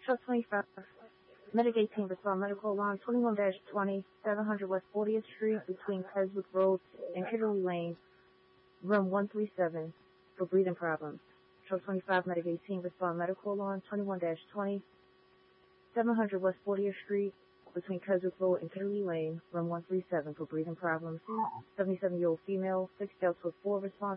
Truck 25, Medicaid team respond medical alarm 21-20, 700 West 40th Street between Keswick Road and Kitterly Lane, room 137 for breathing problems. Truck 25, Medicaid team respond medical alarm 21-20, 700 West 40th Street between Keswick Road and Kitterly Lane, room 137 for breathing problems. 77-year-old female, 6 Delta 4 response